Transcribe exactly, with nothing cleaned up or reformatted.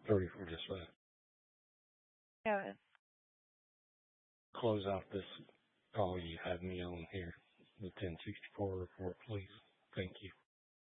Sorry for just that. Yeah. Close out this call you had me on here, the ten sixty-four report, please. Thank you.